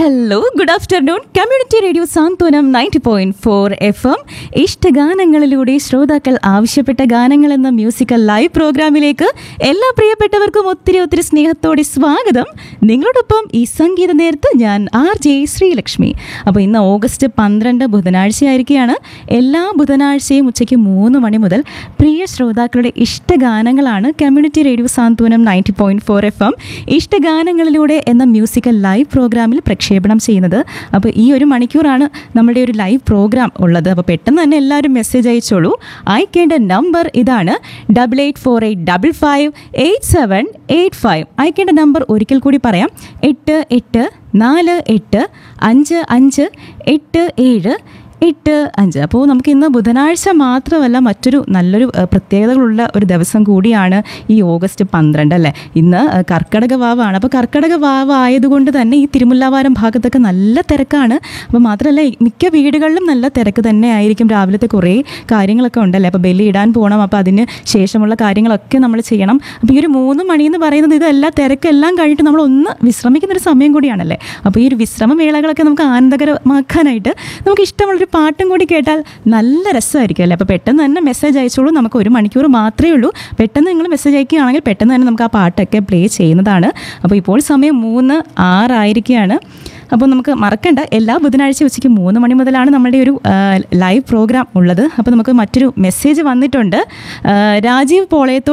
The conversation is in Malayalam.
Hello good afternoon. Community radio സാന്ത്വനം 90.4 FM ഇഷ്ടഗാനങ്ങളിലൂടെ ശ്രോതാക്കൾ ആവശ്യപ്പെട്ട ഗാനങ്ങൾ എന്ന മ്യൂസിക്കൽ ലൈവ് പ്രോഗ്രാമിലേക്ക് എല്ലാ പ്രിയപ്പെട്ടവർക്കും ഒത്തിരി സ്നേഹത്തോടെ സ്വാഗതം. നിങ്ങളോടൊപ്പം ഈ സംഗീത നേരത്ത് ഞാൻ RJ ശ്രീലക്ഷ്മി. അപ്പോൾ ഇന്ന് ഓഗസ്റ്റ് 12 ബുധനാഴ്ചയായിരിക്കുകയാണ്. എല്ലാ ബുധനാഴ്ചയും ഉച്ചയ്ക്ക് 3 മണി മുതൽ പ്രിയ ശ്രോതാക്കളുടെ ഇഷ്ടഗാനങ്ങളാണ് കമ്മ്യൂണിറ്റി റേഡിയോ സാന്ത്വനം 90.4 FM ഇഷ്ടഗാനങ്ങളിലൂടെ എന്ന മ്യൂസിക്കൽ ലൈവ് പ്രോഗ്രാമിൽ പ്രക്ഷേപണം ചെയ്യുന്നത്. അപ്പോൾ ഈ ഒരു മണിക്കൂറാണ് നമ്മുടെ ഒരു ലൈവ് പ്രോഗ്രാം ഉള്ളത്. അപ്പോൾ പെട്ടെന്ന് തന്നെ എല്ലാവരും മെസ്സേജ് അയച്ചോളൂ. അയക്കേണ്ട നമ്പർ ഇതാണ് 8848588785. അയക്കേണ്ട നമ്പർ ഒരിക്കൽ കൂടി പറയാം. 8848558785. അപ്പോൾ നമുക്ക് ഇന്ന് ബുധനാഴ്ച മാത്രമല്ല, മറ്റൊരു നല്ലൊരു പ്രത്യേകതകളുള്ള ഒരു ദിവസം കൂടിയാണ് ഈ ഓഗസ്റ്റ് 12 അല്ലേ. ഇന്ന് കർക്കടക വാവാണ്. അപ്പോൾ കർക്കടക വാവ് ആയതുകൊണ്ട് തന്നെ ഈ തിരുമുല്ലാവാരം ഭാഗത്തൊക്കെ നല്ല തിരക്കാണ്. അപ്പോൾ മാത്രമല്ല മിക്ക വീടുകളിലും നല്ല തിരക്ക് തന്നെ ആയിരിക്കും. രാവിലത്തെ കുറേ കാര്യങ്ങളൊക്കെ ഉണ്ടല്ലേ. അപ്പോൾ ബലി ഇടാൻ പോകണം. അപ്പോൾ അതിന് ശേഷമുള്ള കാര്യങ്ങളൊക്കെ നമ്മൾ ചെയ്യണം. അപ്പോൾ ഈ ഒരു 3 മണി എന്ന് പറയുന്നത് ഇതെല്ലാം തിരക്കെല്ലാം കഴിഞ്ഞിട്ട് നമ്മൾ ഒന്ന് വിശ്രമിക്കുന്നൊരു സമയം കൂടിയാണല്ലേ. അപ്പോൾ ഈ ഒരു വിശ്രമവേളകളൊക്കെ നമുക്ക് ആനന്ദകരമാക്കാനായിട്ട് നമുക്ക് ഇഷ്ടമുള്ളൊരു പാട്ടും കൂടി കേട്ടാൽ നല്ല രസമായിരിക്കും അല്ലേ. അപ്പോൾ പെട്ടെന്ന് തന്നെ മെസ്സേജ് അയച്ചോളൂ. നമുക്ക് 1 മണിക്കൂർ മാത്രമേ ഉള്ളൂ. പെട്ടെന്ന് നിങ്ങൾ മെസ്സേജ് അയക്കുകയാണെങ്കിൽ പെട്ടെന്ന് തന്നെ നമുക്ക് ആ പാട്ടൊക്കെ പ്ലേ ചെയ്യുന്നതാണ്. അപ്പോൾ ഇപ്പോൾ സമയം 3:06 ആയിരിക്കുകയാണ്. അപ്പോൾ നമുക്ക് മറക്കണ്ട, എല്ലാ ബുധനാഴ്ച ഉച്ചയ്ക്ക് 3 മണി മുതലാണ് നമ്മുടെ ഒരു ലൈവ് പ്രോഗ്രാം ഉള്ളത്. അപ്പോൾ നമുക്ക് മറ്റൊരു മെസ്സേജ് വന്നിട്ടുണ്ട്. രാജീവ് പോളയത്തോട്